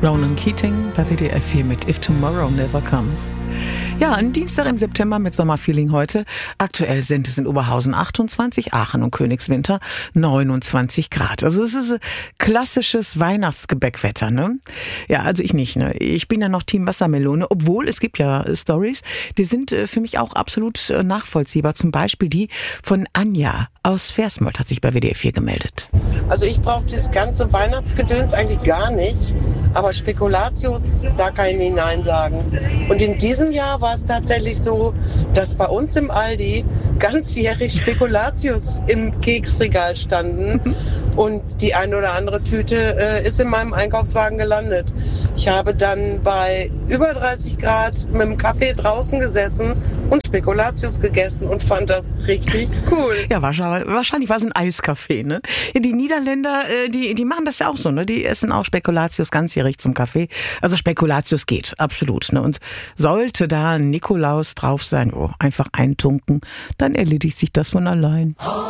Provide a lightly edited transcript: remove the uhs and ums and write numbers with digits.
Ronan Keating bei WDR 4 mit If Tomorrow Never Comes. Ja, ein Dienstag im September mit Sommerfeeling heute. Aktuell sind es in Oberhausen 28, Aachen und Königswinter 29 Grad. Also es ist klassisches Weihnachtsgebäckwetter, ne? Ja, also ich nicht, ne? Ich bin ja noch Team Wassermelone, obwohl es gibt ja Stories, die sind für mich auch absolut nachvollziehbar. Zum Beispiel die von Anja aus Versmold hat sich bei WDR 4 gemeldet. Also ich brauche das ganze Weihnachtsgedöns eigentlich gar nicht, aber Spekulatius, da kann ich nicht Nein sagen. Und in diesem Jahr war es tatsächlich so, dass bei uns im Aldi ganzjährig Spekulatius im Keksregal standen und die eine oder andere Tüte ist in meinem Einkaufswagen gelandet. Ich habe dann bei über 30 Grad mit dem Kaffee draußen gesessen und Spekulatius gegessen und fand das richtig cool. Ja, wahrscheinlich war es ein Eiskaffee, ne? Ja, die Niederländer, die machen das ja auch so, ne? Die essen auch Spekulatius ganzjährig zum Kaffee. Also Spekulatius geht, absolut, ne? Und sollte da Nikolaus drauf sein, einfach eintunken, dann erledigt sich das von allein.